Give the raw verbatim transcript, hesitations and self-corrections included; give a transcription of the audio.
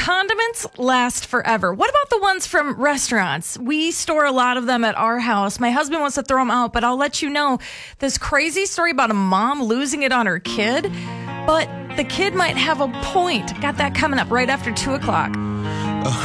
condiments last forever. What about the ones from restaurants? We store a lot of them at our house. My husband wants to throw them out, but I'll let you know this crazy story about a mom losing it on her kid. But the kid might have a point. Got that coming up right after two o'clock.